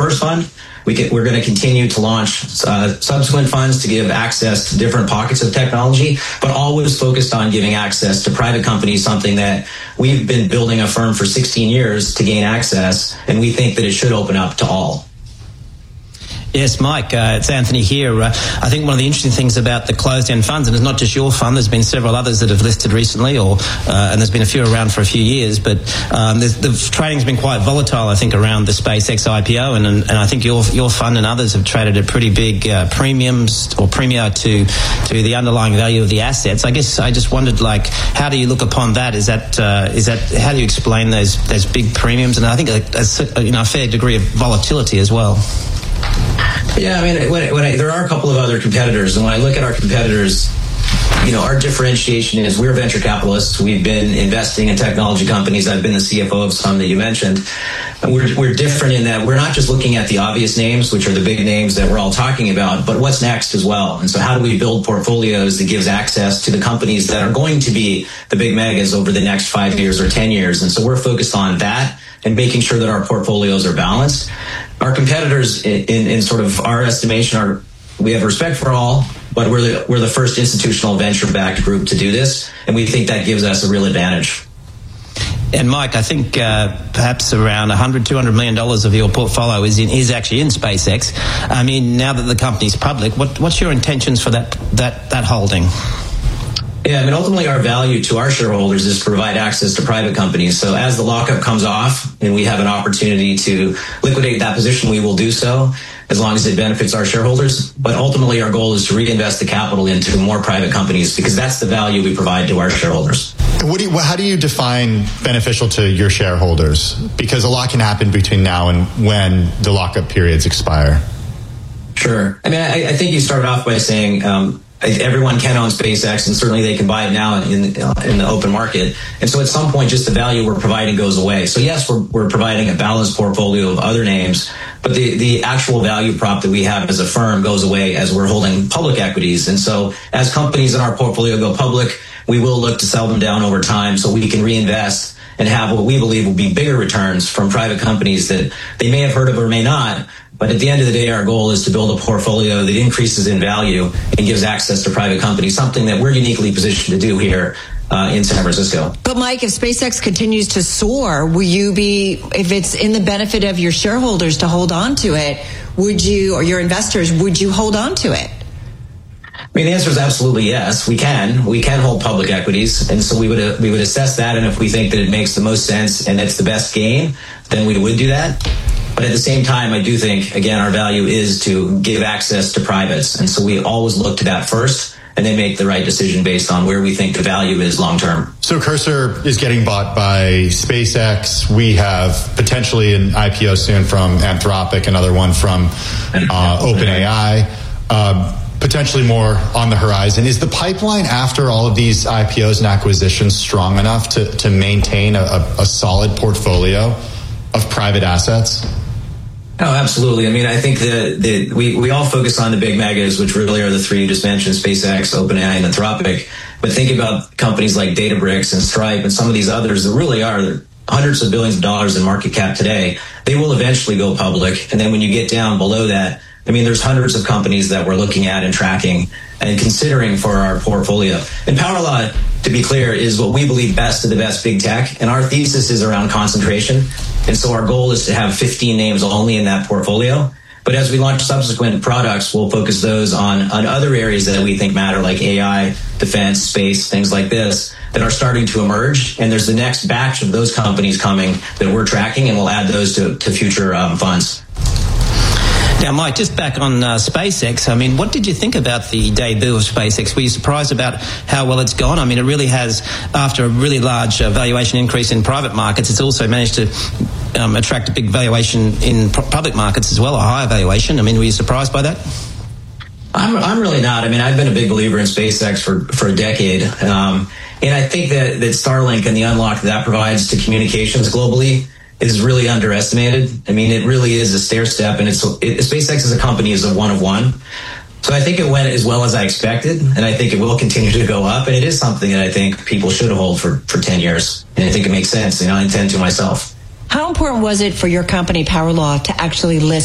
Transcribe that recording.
first fund. We're going to continue to launch subsequent funds to give access to different pockets of technology, but always focused on giving access to private companies, something that we've been building a firm for 16 years to gain access, and we think that it should open up to all. Yes, Mike, it's Anthony here. I think one of the interesting things about the closed-end funds, and it's not just your fund, there's been several others that have listed recently, and there's been a few around for a few years, but the trading's been quite volatile, I think, around the SpaceX IPO, and I think your fund and others have traded at pretty big premiums or premium to the underlying value of the assets. I guess I just wondered, how do you look upon that? Is that how do you explain those big premiums? And I think a fair degree of volatility as well. Yeah, I mean, there are a couple of other competitors, and when I look at our competitors, our differentiation is we're venture capitalists. We've been investing in technology companies. I've been the CFO of some that you mentioned. And we're different in that we're not just looking at the obvious names, which are the big names that we're all talking about, but what's next as well. And so how do we build portfolios that gives access to the companies that are going to be the big megas over the next 5 years or 10 years? And so we're focused on that and making sure that our portfolios are balanced. Our competitors, in sort of our estimation, we have respect for all, but we're the first institutional venture-backed group to do this, and we think that gives us a real advantage. And Mike, I think perhaps around $100-200 million of your portfolio is actually in SpaceX. I mean, now that the company's public, what's your intentions for that holding? Yeah, I mean, ultimately our value to our shareholders is to provide access to private companies. So as the lockup comes off and we have an opportunity to liquidate that position, we will do so as long as it benefits our shareholders. But ultimately our goal is to reinvest the capital into more private companies because that's the value we provide to our shareholders. How do you define beneficial to your shareholders? Because a lot can happen between now and when the lockup periods expire. Sure. I mean, I think you started off by saying everyone can own SpaceX, and certainly they can buy it now in the open market. And so at some point, just the value we're providing goes away. So yes, we're providing a balanced portfolio of other names, but the actual value prop that we have as a firm goes away as we're holding public equities. And so as companies in our portfolio go public, we will look to sell them down over time so we can reinvest and have what we believe will be bigger returns from private companies that they may have heard of or may not. But at the end of the day, our goal is to build a portfolio that increases in value and gives access to private companies, something that we're uniquely positioned to do here in San Francisco. But Mike, if SpaceX continues to soar, will you be, if it's in the benefit of your shareholders to hold on to it, would you, or your investors, would you hold on to it? I mean, the answer is absolutely yes. We can hold public equities, and so we would assess that, and if we think that it makes the most sense and it's the best gain, then we would do that. But at the same time, I do think, again, our value is to give access to privates, and so we always look to that first, and then make the right decision based on where we think the value is long term. So Cursor is getting bought by SpaceX. We have potentially an IPO soon from Anthropic, another one from OpenAI. Potentially more on the horizon. Is the pipeline after all of these IPOs and acquisitions strong enough to maintain a solid portfolio of private assets? Oh, absolutely. I mean, I think that we all focus on the big megas, which really are the three you just mentioned, SpaceX, OpenAI, and Anthropic. But think about companies like Databricks and Stripe and some of these others that really are hundreds of billions of dollars in market cap today. They will eventually go public. And then when you get down below that, I mean, there's hundreds of companies that we're looking at and tracking and considering for our portfolio. And PowerLaw, to be clear, is what we believe best of the best big tech. And our thesis is around concentration. And so our goal is to have 15 names only in that portfolio. But as we launch subsequent products, we'll focus those on other areas that we think matter, like AI, defense, space, things like this, that are starting to emerge. And there's the next batch of those companies coming that we're tracking, and we'll add those to future funds. Now, Mike, just back on SpaceX, I mean, what did you think about the debut of SpaceX? Were you surprised about how well it's gone? I mean, it really has, after a really large valuation increase in private markets, it's also managed to attract a big valuation in public markets as well, a higher valuation. I mean, were you surprised by that? I'm really not. I mean, I've been a big believer in SpaceX for a decade. And I think that Starlink and the unlock that provides to communications globally is really underestimated. I mean, it really is a stair step, and SpaceX as a company is a one of one. So I think it went as well as I expected, and I think it will continue to go up. And it is something that I think people should hold for 10 years. And I think it makes sense. I intend to myself. How important was it for your company, PowerLaw, to actually list